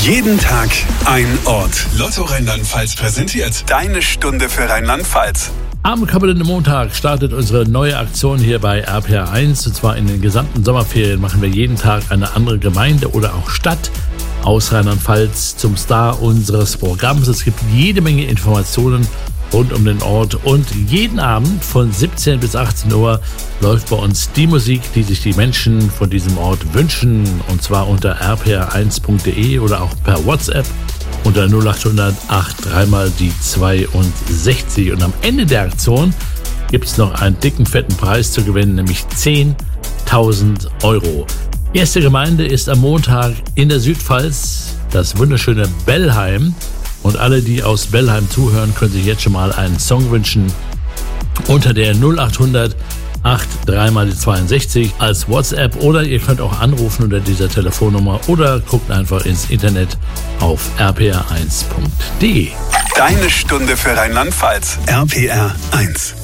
Jeden Tag ein Ort. Lotto Rheinland-Pfalz präsentiert deine Stunde für Rheinland-Pfalz. Am kommenden Montag startet unsere neue Aktion hier bei RPR1. Und zwar in den gesamten Sommerferien machen wir jeden Tag eine andere Gemeinde oder auch Stadt aus Rheinland-Pfalz zum Star unseres Programms. Es gibt jede Menge Informationen rund um den Ort und jeden Abend von 17 bis 18 Uhr läuft bei uns die Musik, die sich die Menschen von diesem Ort wünschen, und zwar unter rpr1.de oder auch per WhatsApp unter 0800 83 mal die 62. Und am Ende der Aktion gibt es noch einen dicken, fetten Preis zu gewinnen, nämlich 10.000 Euro. Erste Gemeinde ist am Montag in der Südpfalz, das wunderschöne Bellheim. Und alle, die aus Bellheim zuhören, können sich jetzt schon mal einen Song wünschen unter der 0800 83 mal die 62 als WhatsApp, oder ihr könnt auch anrufen unter dieser Telefonnummer oder guckt einfach ins Internet auf rpr1.de. Deine Stunde für Rheinland-Pfalz. RPR 1.